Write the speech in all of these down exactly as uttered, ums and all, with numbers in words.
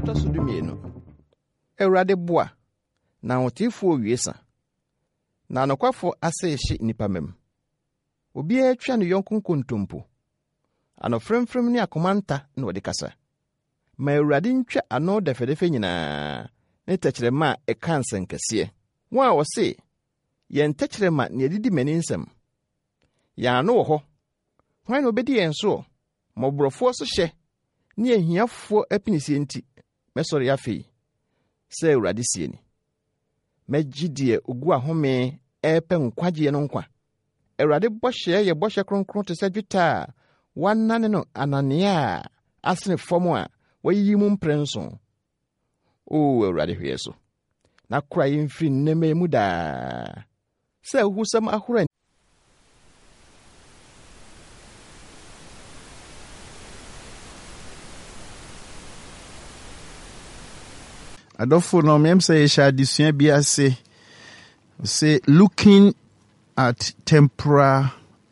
ɛtɔ so dumienu. Awurade boa na ahotefoɔ wiesa. Na anokwafo ase hye nipa mem. Obi atwa no yɔnko nkontompo. Anofremfrem ne akomanta na wɔde kasa. Ma Awurade ntwa ano defedefe nyinaa. Ne tɛkyerɛma e kansen kɛseɛ. Wɔn a wɔse yɛn tɛkyerɛma ne adidi mani nsɛm. Yɛn ano wɔ hɔ. Hwan na obedi yɛn so? Mɔborɔfoɔ so hyɛ. Ne ahiafoɔ apinisie nti. Mɛsɔre afei. Sɛ Awurade sie ni. Mɛgye ogu ahome ɛpɛ nkwagye no nkwa. Awurade bɔhyɛ yɛ bɔhyɛ kronkron te sɛ dwetɛ a wanane no ananea asene fam a wayiyi mu mprenso. O Awurade hwɛ so. Na kora yɛmfiri nnɛmɛ mu daa. Sɛ uhusam ahora Adofo no mem say sha disua bi ase. Say looking at temporal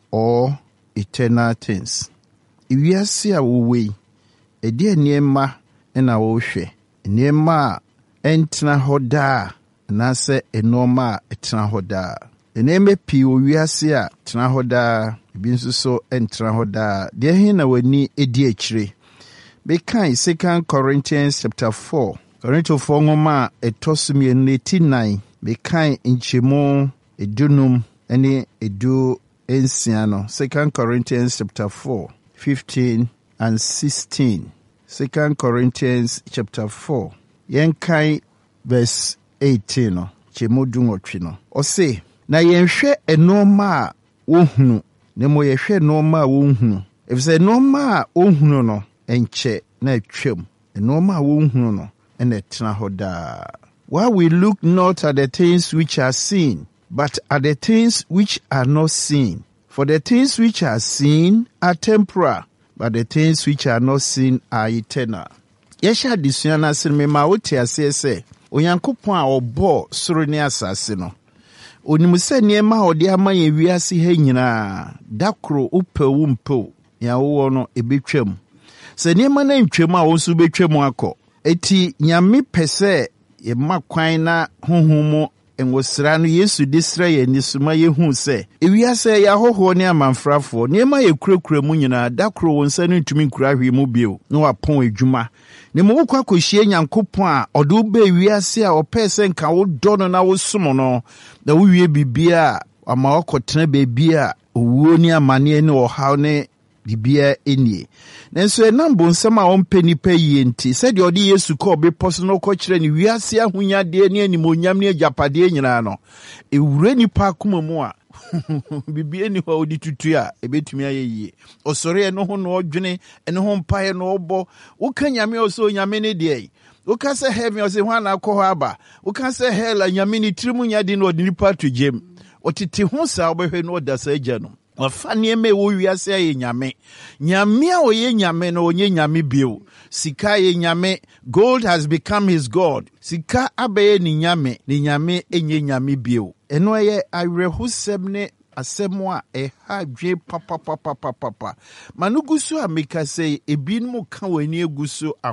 or eternal things. Iwiase a wo wei. E de niema na wo hwe. Niema entna hoda na se enoma etna hoda. Eneme pi wo wiase a tna hoda bi nso so entna hoda. De hin na wani edi akire. Be kan Second Corinthians chapter four. Korinto ngoma etosumi eighty-nine bekan nchemu edunum ene edu ensiano. Second Corinthians chapter four fifteen and sixteen. Second Corinthians chapter four yenkai verse eighteen no chemu dunwotwe no. Ose na yenhwe enoma a wohunu ne mo yehwe enoma a wohunu. Efise enoma a wohunu no enche na atwam. Enoma a wohunu no and etna hoda. While we look not at the things which are seen, but at the things which are not seen. For the things which are seen are temporal, but the things which are not seen are eternal. Yesha disuana sinme ma wote ase se Onyankopon a obo soro ne asase no. Onimu se niema ode ama ye wiase ha nyina dakro upewu mpo ya wo no ebetwam. Se niema na ntwam a wonso betwam akọ. Eti nyame pese ye makwan na honhomo enwosra no Yesu disra ye nisuma ye hu se ewiase ya hoho ne amanfrafo ne ma ye kurakura mu nyina dakro wonsa no ntumi nkura hwe mu bio no apon adwuma ne mo kwa kohie Nyankopon a odo ba ewiase a opese nka wo do no na wo som no na wo wie bibia ama okotena bebia owuo ni amane ne ohaw ne bibia enie. Nenso enam bonsam a ompe nipa yie nti sɛ de ɔde Yesu kɔ be pɔso no kɔ kyerɛ ne wiase ahunyade ne animonyam ne agapade nyina no ewure nipa akoma mu a bibia ni hɔ odi tutu a ebetumi aye yie. Osɔre no ho no odwene ene ho mpae no obɔ woka nyame oso nyame ne de woka sɛ heaven ose ho na akɔ hɔ aba woka sɛ hell nyame ne tirimu nyade no ɔde nipa to gem otete ho sa obɛhwɛ no ɔdasa agya no. Wafanye me wo wiase ye nyame. Nyame a oye nyame no onye nyame bio. Sika ye nyame. Gold has become his god. Sika abeye ni nyame. Ni nyame enye nyame bio. Eno ye awerehusɛm ne asɛm a ɛha dwe papa papa papa. Manugusu ameka sɛ ebinom ka wani egusu